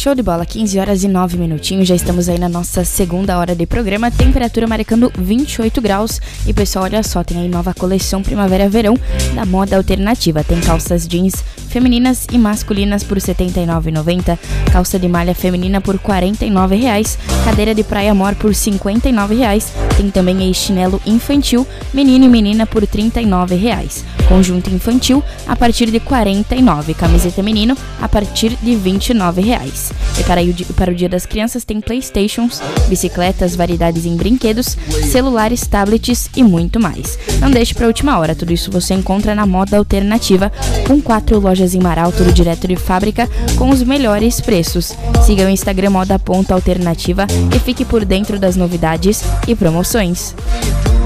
Show de bola, 15 horas e 9 minutinhos, já estamos aí na nossa segunda hora de programa, temperatura marcando 28 graus e pessoal, olha só, tem aí nova coleção primavera-verão da Moda Alternativa, tem calças jeans femininas e masculinas por R$ 79,90, calça de malha feminina por R$ 49,00, cadeira de praia mor por R$ 59,00, tem também aí chinelo infantil, menino e menina por R$ 39,00, conjunto infantil a partir de R$ 49,00, camiseta menino a partir de R$ 29,00. E para o Dia das Crianças tem Playstations, bicicletas, variedades em brinquedos, celulares, tablets e muito mais. Não deixe para a última hora, tudo isso você encontra na Moda Alternativa, com 4 lojas em Marau, tudo direto de fábrica, com os melhores preços. Siga o Instagram moda.alternativa e fique por dentro das novidades e promoções.